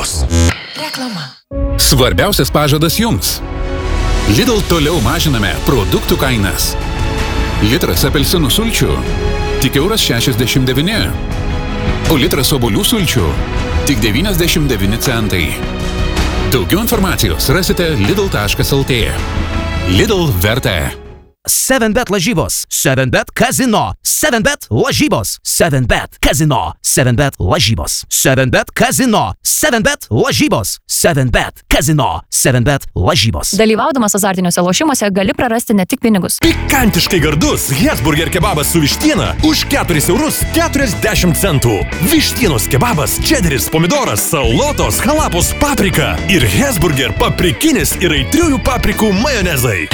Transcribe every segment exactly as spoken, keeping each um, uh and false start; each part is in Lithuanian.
lažybos. Reklama. Svarbiausias pažadas jums. Lidl toliau mažiname produktų kainas. Litras apelsinų sulčių tik euras šešiasdešimt devyni, o litras obuolių sulčių tik devyniasdešimt devyni centai. Daugiau informacijos rasite lidl taškas lt. Lidl vertė. seven bet lažybos, seven bet kazino, seven bet lažybos, seven bet kazino, seven bet lažybos, seven bet kazino, seven bet lažybos, seven bet kazino, seven bet lažybos. Dalyvaudamas azartiniuose lošimuose gali prarasti ne tik pinigus. Pikantiškai gardus Hesburger kebabas su vištiena už keturis eurus keturiasdešimt centų. Vištienos kebabas, čederis, pomidoras, salotos, halapos, paprika ir Hesburger paprikinis ir aitriųjų paprikų majonezai.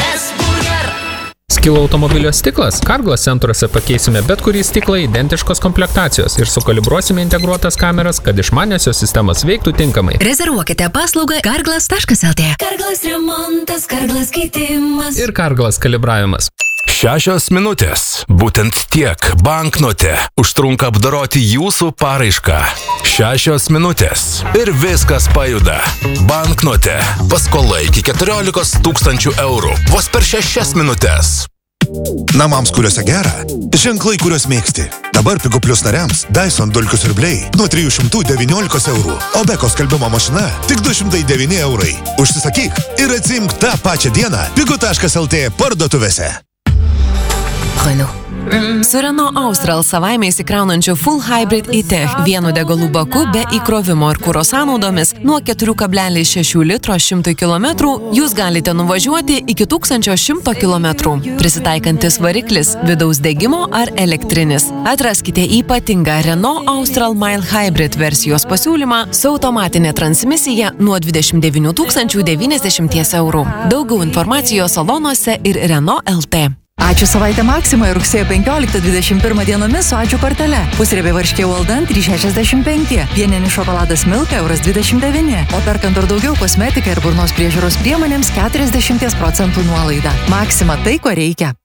Skilo automobilio stiklas? Carglass centruose pakeisime bet kurį stiklą identiškos komplektacijos ir sukalibruosime integruotas kameras, kad išmaniosios sistemos veiktų tinkamai. Rezervuokite paslaugą carglass taškas lt. Carglass remontas, Carglass keitimas. Ir Carglass kalibravimas. Šešios minutės. Būtent tiek banknote užtrunka apdoroti jūsų paraišką. Šešios minutės. Ir viskas pajuda. Banknote. Paskola iki keturiolikos tūkstančių eurų. Vos per šešias minutės. Namams, kuriuose gera, ženklai, kuriuos mėgsti. Dabar Pigu Plus nariams Dyson dulkių siurbliai nuo trijų šimtų devyniolikos eurų, o Beko skalbimo mašina tik du šimtai devyni eurai. Užsisakyk ir atsiimk tą pačią dieną pigu taškas lt parduotuvėse. Renault. Su Renault Austral savaime įsikraunančiu Full Hybrid e-Tech vienu degalų baku be įkrovimo ir kuro sąnaudomis nuo keturi kablelis šeši litro šimtui kilometrų jūs galite nuvažiuoti iki tūkstančio šimto kilometrų. Prisitaikantis variklis, vidaus degimo ar elektrinis. Atraskite ypatingą Renault Austral Mile Hybrid versijos pasiūlymą su automatinė transmisija nuo dvidešimt devynių tūkstančių devyniasdešimties eurų. Daugiau informacijos salonuose ir Renault lt. Ačiū savaitę Maksimoje rugsėjo penkioliktą dvidešimt pirmą dienomis su ačiū kortele. Pusriebė varškė Walden trys šešiasdešimt penki, pieninis šokoladas Milka euras dvidešimt devyni, o perkant ar daugiau kosmetiką ir burnos priežiūros priemonėms keturiasdešimt procentų nuolaida. Maksima tai, ko reikia.